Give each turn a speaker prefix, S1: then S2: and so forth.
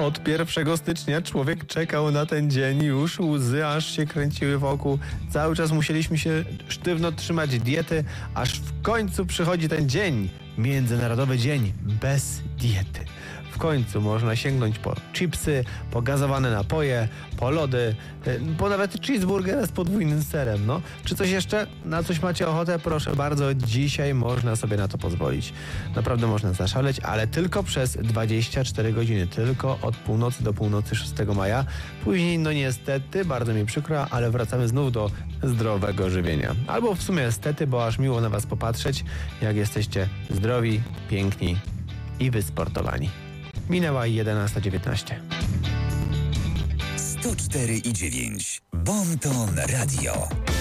S1: Od 1 stycznia człowiek czekał na ten dzień, już łzy aż się kręciły wokół. Cały czas musieliśmy się sztywno trzymać diety, aż w końcu przychodzi ten dzień. Międzynarodowy Dzień bez diety. W końcu można sięgnąć po chipsy, po gazowane napoje, po lody, po nawet cheeseburger z podwójnym serem. No, czy coś jeszcze? Na coś macie ochotę? Proszę bardzo, dzisiaj można sobie na to pozwolić. Naprawdę można zaszaleć, ale tylko przez 24 godziny. Tylko od północy do północy 6 maja. Później, no niestety, bardzo mi przykro, ale wracamy znów do zdrowego żywienia. Albo w sumie stety, bo aż miło na was popatrzeć, jak jesteście zdrowi, piękni i wysportowani. Minęła 11:19.
S2: 104,9 Bon Ton Radio.